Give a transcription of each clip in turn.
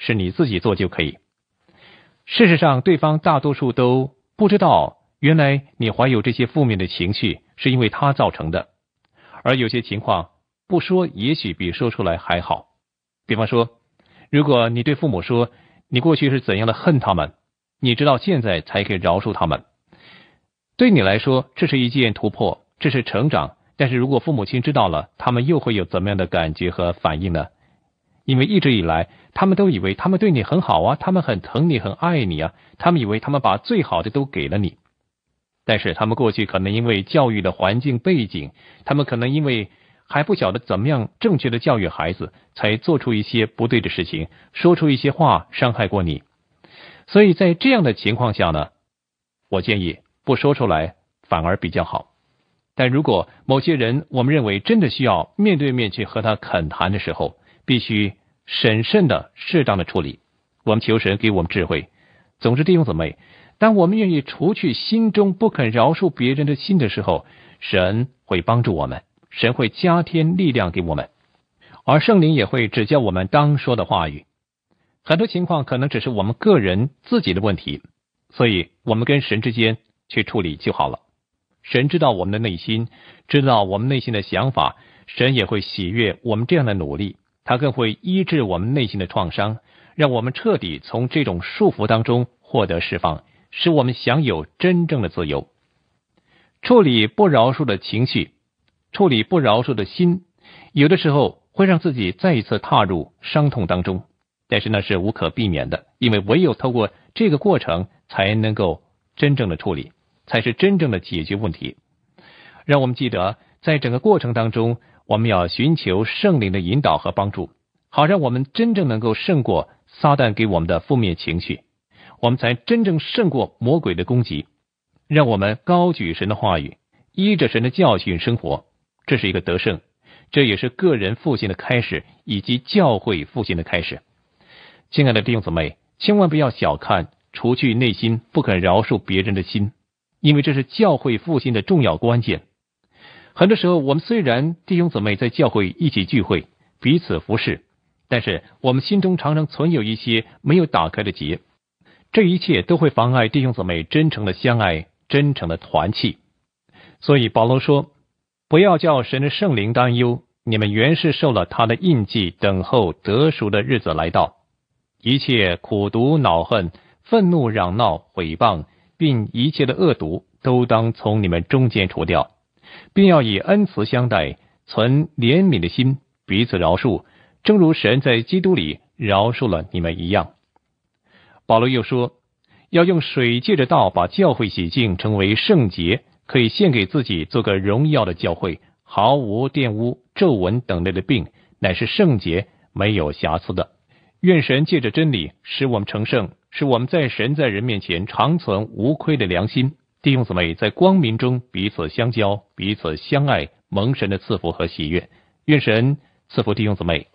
是你自己做就可以。事实上，对方大多数都不知道，原来你怀有这些负面的情绪是因为他造成的，而有些情况不说也许比说出来还好。比方说，如果你对父母说你过去是怎样的恨他们，你知道现在才可以饶恕他们，对你来说这是一件突破，这是成长。但是如果父母亲知道了，他们又会有怎么样的感觉和反应呢？因为一直以来他们都以为他们对你很好啊，他们很疼你，很爱你啊，他们以为他们把最好的都给了你。但是他们过去可能因为教育的环境背景，他们可能因为还不晓得怎么样正确的教育孩子，才做出一些不对的事情，说出一些话伤害过你。所以在这样的情况下呢，我建议不说出来反而比较好。但如果某些人我们认为真的需要面对面去和他恳谈的时候，必须审慎的适当的处理。我们求神给我们智慧。总之弟兄姊妹，当我们愿意除去心中不肯饶恕别人的心的时候，神会帮助我们，神会加添力量给我们，而圣灵也会指教我们当说的话语。很多情况可能只是我们个人自己的问题，所以我们跟神之间去处理就好了。神知道我们的内心，知道我们内心的想法，神也会喜悦我们这样的努力，他更会医治我们内心的创伤，让我们彻底从这种束缚当中获得释放，使我们享有真正的自由。处理不饶恕的情绪，处理不饶恕的心，有的时候会让自己再一次踏入伤痛当中，但是那是无可避免的，因为唯有透过这个过程才能够真正的处理，才是真正的解决问题。让我们记得，在整个过程当中，我们要寻求圣灵的引导和帮助，好让我们真正能够胜过撒旦给我们的负面情绪，我们才真正胜过魔鬼的攻击。让我们高举神的话语，依着神的教训生活，这是一个得胜，这也是个人复兴的开始，以及教会复兴的开始。亲爱的弟兄姊妹，千万不要小看除去内心不肯饶恕别人的心，因为这是教会复兴的重要关键。很多时候，我们虽然弟兄姊妹在教会一起聚会，彼此服侍，但是我们心中常常存有一些没有打开的结，这一切都会妨碍弟兄姊妹真诚的相爱，真诚的团契。所以保罗说，不要叫神的圣灵担忧，你们原是受了他的印记，等候得赎的日子来到。一切苦毒恼恨、愤怒嚷闹、毁谤，并一切的恶毒，都当从你们中间除掉，并要以恩慈相待，存怜悯的心，彼此饶恕，正如神在基督里饶恕了你们一样。保罗又说，要用水借着道把教会洗净，成为圣洁，可以献给自己，做个荣耀的教会，毫无玷污、皱纹等类的病，乃是圣洁，没有瑕疵的。愿神借着真理使我们成圣，使我们在神在人面前长存无愧的良心。弟兄姊妹在光明中彼此相交，彼此相爱，蒙神的赐福和喜悦。愿神赐福弟兄姊妹。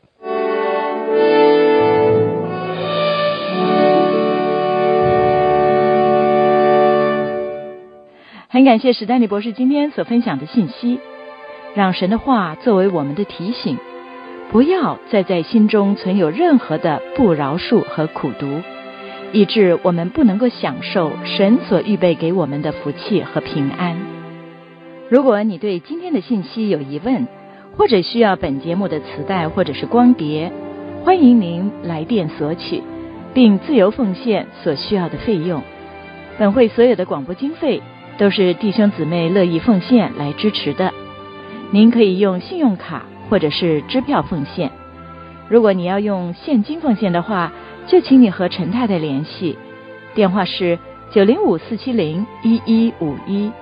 很感谢史丹利博士今天所分享的信息，让神的话作为我们的提醒，不要再在心中存有任何的不饶恕和苦毒，以致我们不能够享受神所预备给我们的福气和平安。如果你对今天的信息有疑问，或者需要本节目的磁带或者是光碟，欢迎您来电索取，并自由奉献所需要的费用。本会所有的广播经费都是弟兄姊妹乐意奉献来支持的。您可以用信用卡或者是支票奉献。如果你要用现金奉献的话，就请你和陈太太联系，电话是905-470-1151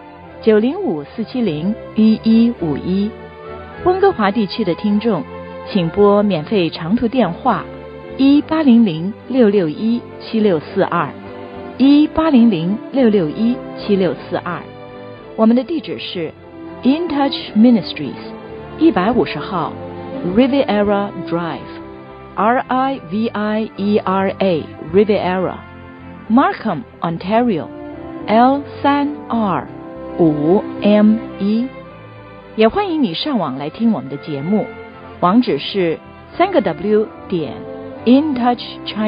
905-470-1151。温哥华地区的听众请拨免费长途电话1800-661-7642 1800-661-7642。我们的地址是 In Touch Ministries 150号 Riviera Drive RIVIERA Riviera Markham Ontario L3R5ME。 也欢迎你上网来听我们的节目，网址是3个W.InTouchChina